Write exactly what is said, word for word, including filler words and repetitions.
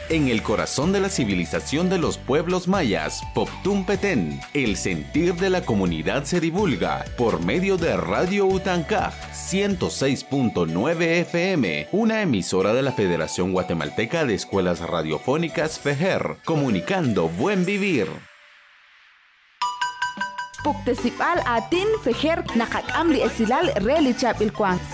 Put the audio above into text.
en el corazón de la civilización de los pueblos mayas, Poptún Petén. El sentir de la comunidad se divulga por medio de Radio Utancaj ciento seis punto nueve F M, una emisora de la Federación Guatemalteca de Escuelas Radiofónicas FEJER, comunicando buen vivir. Puktesipal atin FEJER nakak amli esilal relichap ilkwang.